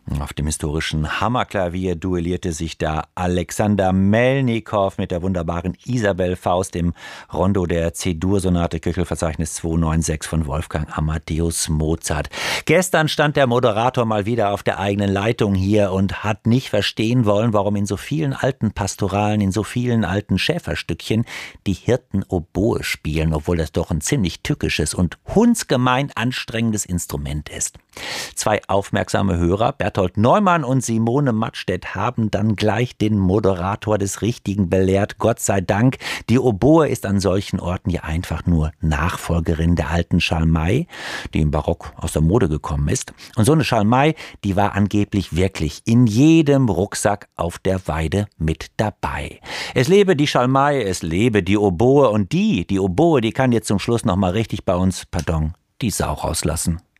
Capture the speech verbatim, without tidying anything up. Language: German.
Auf dem historischen Hammerklavier duellierte sich da Alexander Melnikow mit der wunderbaren Isabel Faust im Rondo der C-Dur-Sonate, Köchelverzeichnis zweihundersechsundneunzig von Wolfgang Amadeus Mozart. Gestern stand der Moderator mal wieder auf der eigenen Leitung hier und hat nicht verstehen wollen, warum in so vielen alten Pastoralen, in so vielen alten Schäferstückchen die Hirten Oboe spielen, obwohl das doch ein ziemlich tückisches und hundsgemein anstrengendes Instrument ist. Zwei aufmerksame Hörer, Berthold Neumann und Simone Mattstedt, haben dann gleich den Moderator des Richtigen belehrt. Gott sei Dank, die Oboe ist an solchen Orten ja einfach nur Nachfolgerin der alten Schalmei, die im Barock aus der Mode gekommen ist. Und so eine Schalmei, die war angeblich wirklich in jedem Rucksack auf der Weide mit dabei. Es lebe die Schalmei, es lebe die Oboe, und die, die Oboe, die kann jetzt zum Schluss noch mal richtig bei uns, pardon, die Sau rauslassen.